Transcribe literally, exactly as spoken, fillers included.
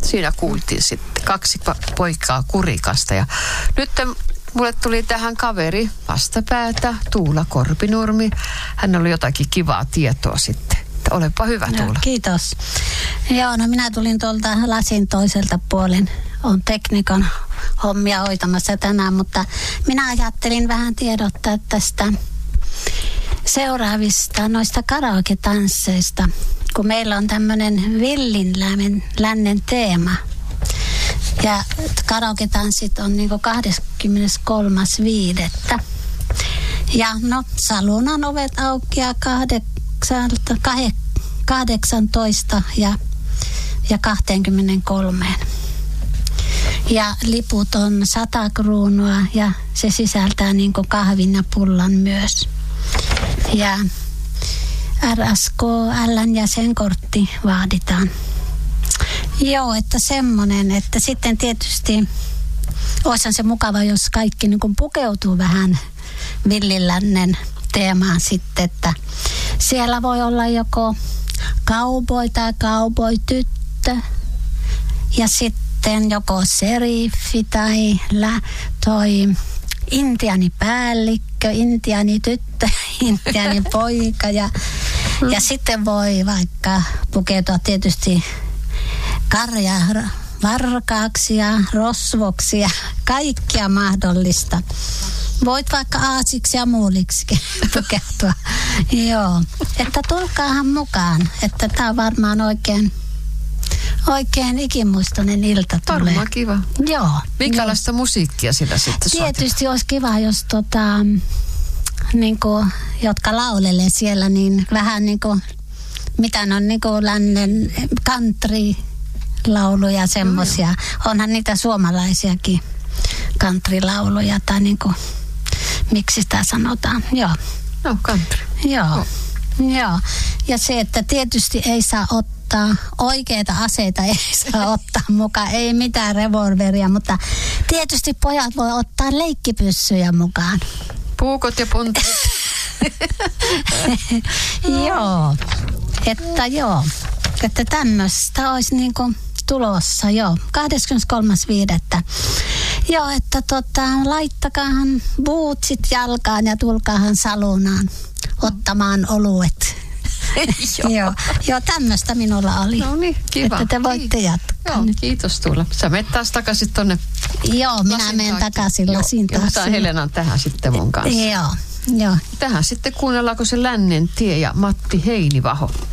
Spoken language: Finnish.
siinä kuultiin sitten kaksi poikaa Kurikasta. Ja nyt mulle tuli tähän kaveri vastapäätä, Tuula Korpinurmi. Hän oli jotakin kivaa tietoa sitten. Olepa hyvä, Tuula. No, kiitos. Joo, no minä tulin tuolta lasin toiselta puolen. Olen tekniikan hommia hoitamassa tänään, mutta minä ajattelin vähän tiedottaa tästä seuraavista noista karaoke-tansseista, kun meillä on tämmöinen villin lännen, lännen teema. Ja karaoke-tanssit on niinku kahdeskymmeneskolmas viidettä Ja no, salunan ovet auki ja kahdeksalta, kah, kahdeksantoista ja, ja kaksikymmentäkolme. Ja liput on sata kruunua ja se sisältää niin kuin kahvin ja pullan myös. Ja R S K L:n jäsenkortti vaaditaan. Joo, että semmoinen, että sitten tietysti olisihan se mukava, jos kaikki niin kuin pukeutuu vähän villilännen teemaan sitten, että siellä voi olla joko cowboy tai cowboy-tyttö ja sitten joko seriffi tai lä, toi intiaanipäällikkö, intiaanityttö, intiaanipoika ja, mm. ja sitten voi vaikka pukeutua tietysti karja varkaaksi ja rosvoksi ja kaikkia mahdollista. Voit vaikka aasiksi ja muuliksi pukeutua. Joo, että tulkaahan mukaan, että tää on varmaan oikein, oikein ikimuistoinen ilta tulee. Varmaan kiva. Joo. Minkälaista jo. musiikkia sillä sitten soitetaan? Tietysti olisi kiva, jos tota, niinku, jotka laulelee siellä, niin vähän niinku, mitä ne on niinku lännen country lauluja semmosia. No, onhan niitä suomalaisiakin country-lauluja tai niinku, miksi sitä sanotaan. Joo. No, country. Joo. Oh. Joo. Ja se, että tietysti ei saa ottaa, oikeita aseita ei saa ottaa mukaan, ei mitään revolveria, mutta tietysti pojat voi ottaa leikkipyssyjä mukaan. Puukot ja puntarit. Joo. Että joo. Että tämmöistä olisi niinku tulossa, joo. kahdeskymmeneskolmas viidettä Joo, että tota, laittakaahan bootsit jalkaan ja tulkaahan salunaan ottamaan oluet. Joo. joo, joo tämmöistä minulla oli. No niin, kiva. Että te voitte jatkaa. Joo, kiitos Tuula. Sä menet taas takaisin tonne. Joo, minä menen takaisin lasin taas. Ja otan Helenan tähän sitten mun kanssa. Joo, joo. Tähän sitten kuunnellaanko se Lännen tie ja Matti Heinivaho.